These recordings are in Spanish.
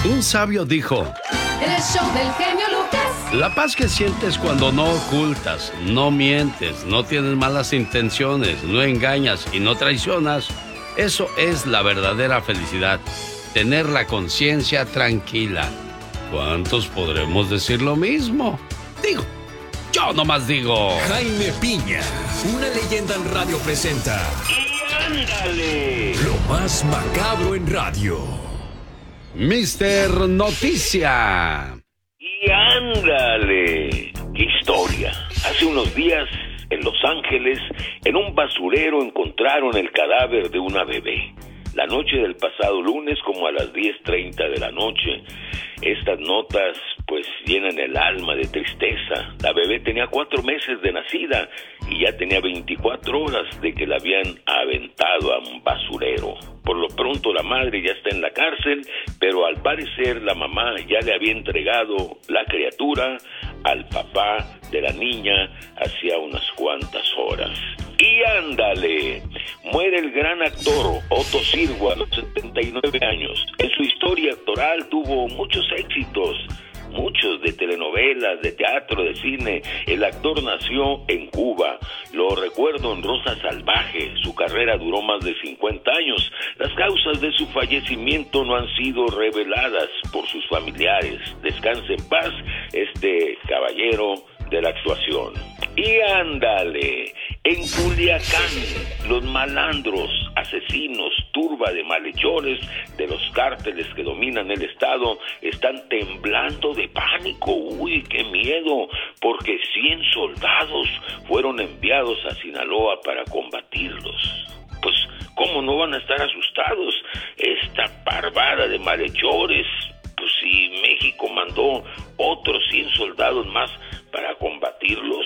Un sabio dijo: El show del genio Lucas. la paz que sientes cuando no ocultas, no mientes, no tienes malas intenciones, no engañas y no traicionas, eso es la verdadera felicidad. Tener la conciencia tranquila. ¿Cuántos podremos decir lo mismo? Digo, yo nomás digo. Jaime Piña, una leyenda en radio presenta. ¡Y ándale! Lo más macabro en radio. Mister Noticia. ¡Y ándale! ¡Qué historia! Hace unos días, en Los Ángeles, en un basurero encontraron el cadáver de una bebé. La noche del pasado lunes, como a las 10:30 de la noche. Estas notas, pues, llenan el alma de tristeza. La bebé tenía 4 meses de nacida y ya tenía 24 horas de que la habían aventado a un basurero. Por lo pronto la madre ya está en la cárcel, pero al parecer la mamá ya le había entregado la criatura al papá de la niña hacía unas cuantas horas. Y ándale, muere el gran actor Otto Sirgu a los 79 años. En su historia actoral tuvo muchos éxitos, muchos de telenovelas, de teatro, de cine. El actor nació en Cuba. Lo recuerdo en Rosa Salvaje. Su carrera duró más de 50 años. Las causas de su fallecimiento no han sido reveladas por sus familiares. Descanse en paz este caballero de la actuación. Y ándale, en Culiacán, los malandros, asesinos, turba de malhechores de los cárteles que dominan el estado están temblando de pánico. Uy, qué miedo, porque 100 soldados fueron enviados a Sinaloa para combatirlos. Pues, ¿cómo no van a estar asustados? Esta parvada de malhechores, pues si México mandó otros 100 soldados más para combatirlos.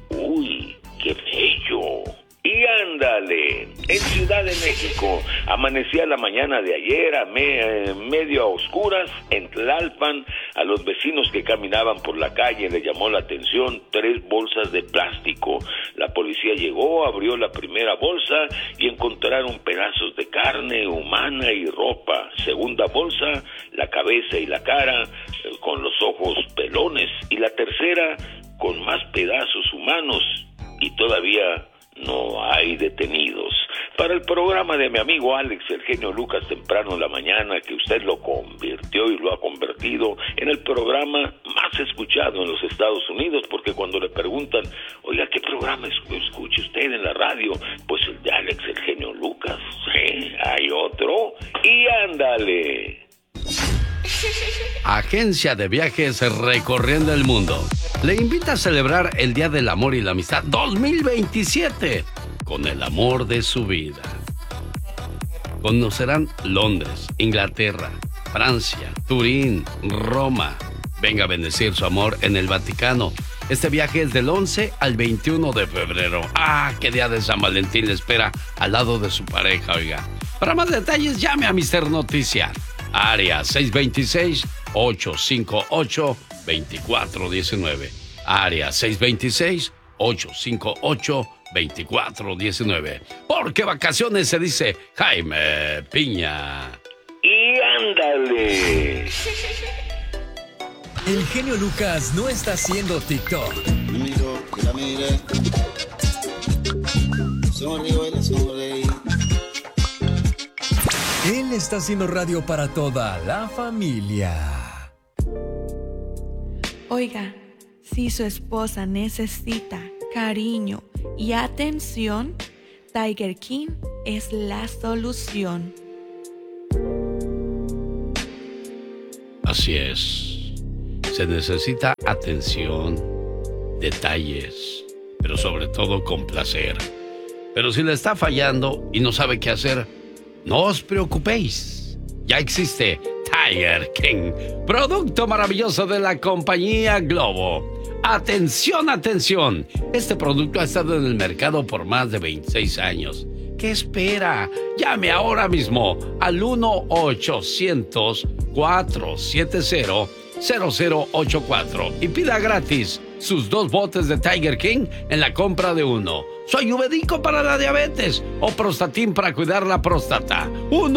Uy, qué bello. Y ándale, en Ciudad de México, amanecía la mañana de ayer a medio a oscuras, en Tlalpan. A los vecinos que caminaban por la calle les llamó la atención 3 bolsas de plástico. La policía llegó, abrió la primera bolsa y encontraron pedazos de carne humana y ropa. Segunda bolsa, la cabeza y la cara con los ojos pelones. Y la tercera, con más pedazos humanos y todavía no hay detenidos. Para el programa de mi amigo Alex, el genio Lucas, temprano en la mañana, que usted lo convirtió y lo ha convertido en el programa más escuchado en los Estados Unidos, porque cuando le preguntan, oiga, ¿qué programa escucha usted en la radio? Pues el de Alex, el genio Lucas. ¿Sí? Hay otro. Y ándale. Agencia de viajes recorriendo el mundo le invita a celebrar el Día del Amor y la Amistad 2027 con el amor de su vida. Conocerán Londres, Inglaterra, Francia, Turín, Roma. Venga a bendecir su amor en el Vaticano. Este viaje es del 11 al 21 de febrero. ¡Ah, qué día de San Valentín le espera al lado de su pareja, oiga! Para más detalles, llame a Mister Noticia. Área 626-858-2419. Área 626-858-2419. Porque vacaciones se dice Jaime Piña. Y ándale. El genio Lucas no está haciendo TikTok. Amigo, que la mire. Sonrío y le sonreí. Él está haciendo radio para toda la familia. Oiga, si su esposa necesita cariño y atención, Tiger King es la solución. Así es. Se necesita atención, detalles, pero sobre todo complacer. Pero si le está fallando y no sabe qué hacer, no os preocupéis. Ya existe Tiger King, producto maravilloso de la compañía Globo. Atención, atención. Este producto ha estado en el mercado por más de 26 años. ¿Qué espera? Llame ahora mismo al 1-800-470-0084 y pida gratis sus 2 botes de Tiger King en la compra de uno. Soy Ubedico para la diabetes o Prostatin para cuidar la próstata.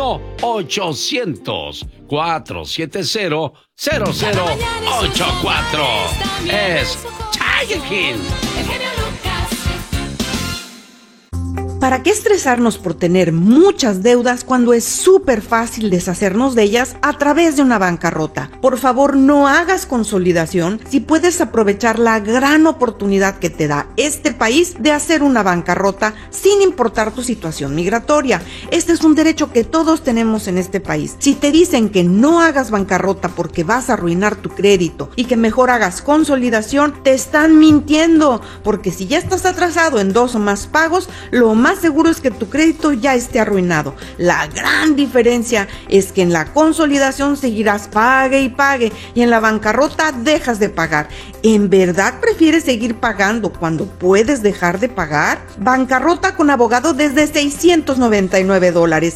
1-800-470-0084. Es Tiger King. El genio Lucas. ¿Para qué estresarnos por tener muchas deudas cuando es súper fácil deshacernos de ellas a través de una bancarrota? Por favor, no hagas consolidación si puedes aprovechar la gran oportunidad que te da este país de hacer una bancarrota sin importar tu situación migratoria. Este es un derecho que todos tenemos en este país. Si te dicen que no hagas bancarrota porque vas a arruinar tu crédito y que mejor hagas consolidación, te están mintiendo, porque si ya estás atrasado en 2 o más pagos, lo más seguro es que tu crédito ya esté arruinado. La gran diferencia es que en la consolidación seguirás pague y pague, y en la bancarrota dejas de pagar. ¿En verdad prefieres seguir pagando cuando puedes dejar de pagar? Bancarrota con abogado desde $699.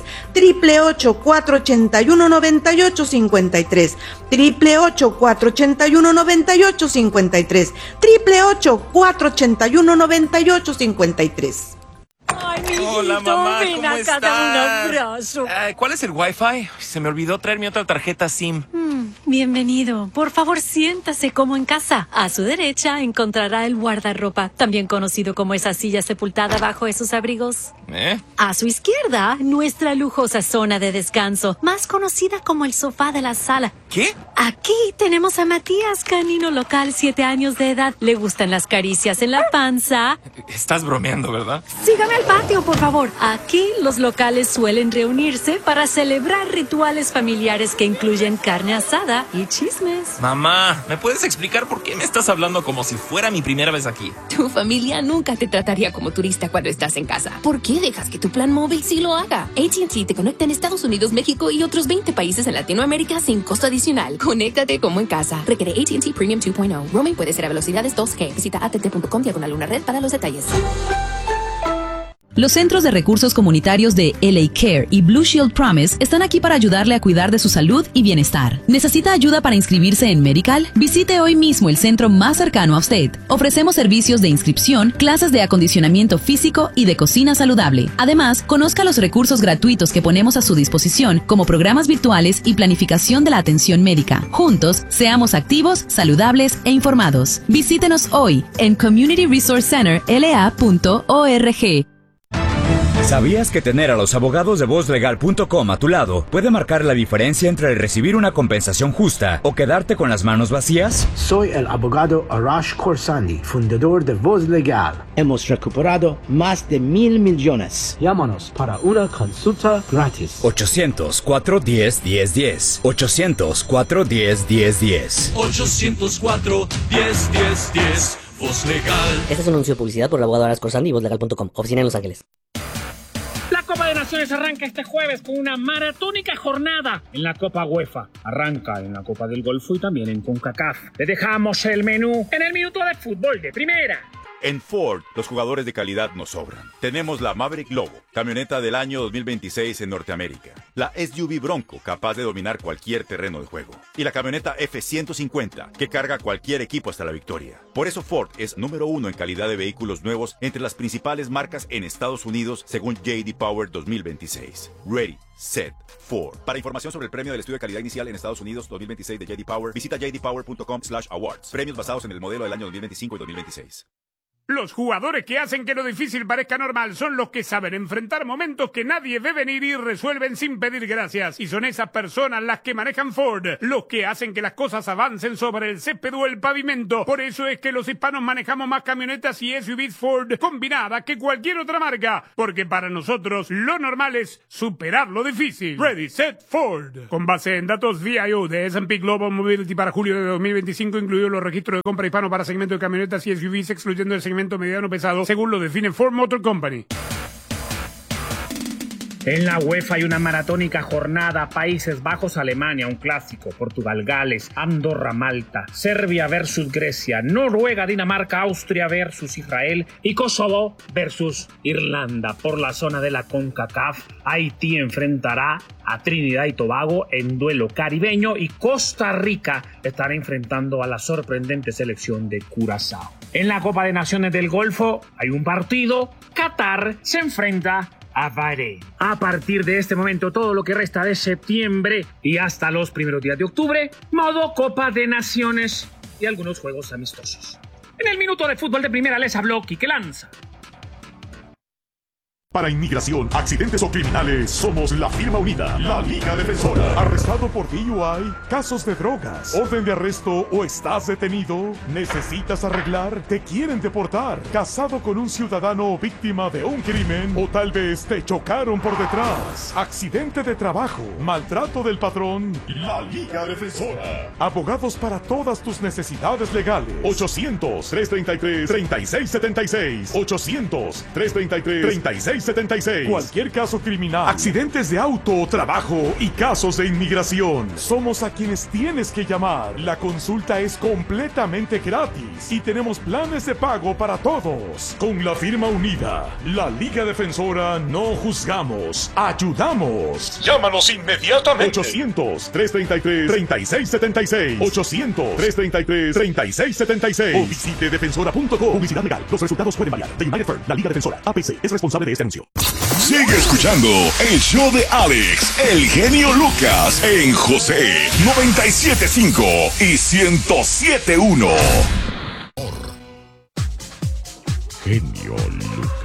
888-481-9853. 888-481-9853. 888-481-9853. Ay, mi hijito, hola, mamá, ven ¿cómo acá, estás? dame un abrazo. ¿Cuál es el Wi-Fi? Se me olvidó traer mi otra tarjeta SIM. Bienvenido. Por favor, siéntase como en casa. A su derecha encontrará el guardarropa, también conocido como esa silla sepultada bajo esos abrigos. A su izquierda, nuestra lujosa zona de descanso, más conocida como el sofá de la sala. ¿Qué? Aquí tenemos a Matías, canino local, 7 años de edad. Le gustan las caricias en la panza. Estás bromeando, ¿verdad? Sígame al patio, por favor. Aquí los locales suelen reunirse para celebrar rituales familiares que incluyen carne asada y chismes. Mamá, ¿me puedes explicar por qué me estás hablando como si fuera mi primera vez aquí? Tu familia nunca te trataría como turista cuando estás en casa. ¿Por qué dejas que tu plan móvil sí lo haga? AT&T te conecta en Estados Unidos, México y otros 20 países en Latinoamérica sin costo adicional. Conéctate como en casa. Requiere AT&T Premium 2.0. Roaming puede ser a velocidades 2G. Visita att.com/red para los detalles. Los Centros de Recursos Comunitarios de LA Care y Blue Shield Promise están aquí para ayudarle a cuidar de su salud y bienestar. ¿Necesita ayuda para inscribirse en Medical? Visite hoy mismo el centro más cercano a usted. Ofrecemos servicios de inscripción, clases de acondicionamiento físico y de cocina saludable. Además, conozca los recursos gratuitos que ponemos a su disposición, como programas virtuales y planificación de la atención médica. Juntos, seamos activos, saludables e informados. Visítenos hoy en communityresourcecenterla.org. ¿Sabías que tener a los abogados de VozLegal.com a tu lado puede marcar la diferencia entre recibir una compensación justa o quedarte con las manos vacías? Soy el abogado Arash Khorsandi, fundador de Voz Legal. Hemos recuperado más de $1,000 millones. Llámanos para una consulta gratis. 800-410-1010. 800-410-1010. 800-410-1010. Voz Legal. Este es un anuncio de publicidad por el abogado Arash Khorsandi y VozLegal.com. Oficina en Los Ángeles. La Copa de Naciones arranca este jueves con una maratónica jornada en la Copa UEFA. Arranca en la Copa del Golfo y también en CONCACAF. Le dejamos el menú en el minuto de fútbol de primera. En Ford, los jugadores de calidad nos sobran. Tenemos la Maverick Lobo, camioneta del año 2026 en Norteamérica. La SUV Bronco, capaz de dominar cualquier terreno de juego. Y la camioneta F-150, que carga cualquier equipo hasta la victoria. Por eso Ford es número 1 en calidad de vehículos nuevos entre las principales marcas en Estados Unidos, según J.D. Power 2026. Ready, Set, Ford. Para información sobre el premio del estudio de calidad inicial en Estados Unidos 2026 de J.D. Power, visita jdpower.com/awards. Premios basados en el modelo del año 2025 y 2026. Los jugadores que hacen que lo difícil parezca normal son los que saben enfrentar momentos que nadie ve venir y resuelven sin pedir gracias. Y son esas personas las que manejan Ford, los que hacen que las cosas avancen sobre el césped o el pavimento. Por eso es que los hispanos manejamos más camionetas y SUVs Ford combinadas que cualquier otra marca. Porque para nosotros lo normal es superar lo difícil. Ready, Set, Ford. Con base en datos VIO de S&P Global Mobility para julio de 2025, incluidos los registros de compra hispano para segmento de camionetas y SUVs, excluyendo el segmento mediano pesado, según lo define Ford Motor Company. En la UEFA hay una maratónica jornada: Países Bajos, Alemania, un clásico, Portugal, Gales, Andorra, Malta, Serbia versus Grecia, Noruega, Dinamarca, Austria versus Israel y Kosovo versus Irlanda. Por la zona de la CONCACAF, Haití enfrentará a Trinidad y Tobago en duelo caribeño y Costa Rica estará enfrentando a la sorprendente selección de Curazao. En la Copa de Naciones del Golfo hay un partido: Qatar se enfrenta a Bahrein. A partir de este momento, todo lo que resta de septiembre y hasta los primeros días de octubre, modo Copa de Naciones y algunos juegos amistosos. En el minuto de fútbol de primera les habló Quique Lanza. Para inmigración, accidentes o criminales, somos la firma unida, la Liga Defensora. ¿Arrestado por DUI? ¿Casos de drogas? ¿Orden de arresto o estás detenido? ¿Necesitas arreglar? ¿Te quieren deportar? ¿Casado con un ciudadano víctima de un crimen? ¿O tal vez te chocaron por detrás? ¿Accidente de trabajo? ¿Maltrato del patrón? La Liga Defensora. Abogados para todas tus necesidades legales. 800-333-3676. 800-333-3676. Cualquier caso criminal, accidentes de auto, trabajo y casos de inmigración. Somos a quienes tienes que llamar. La consulta es completamente gratis y tenemos planes de pago para todos. Con la firma unida, la Liga Defensora, no juzgamos, ayudamos. Llámanos inmediatamente. 800-333-3676. 800-333-3676. O visite defensora.com. Publicidad legal. Los resultados pueden variar. The United Firm, la Liga Defensora, APC, es responsable de este anuncio. Sigue escuchando el show de Alex, el genio Lucas, en José 97.5 y 107.1. Genio Lucas.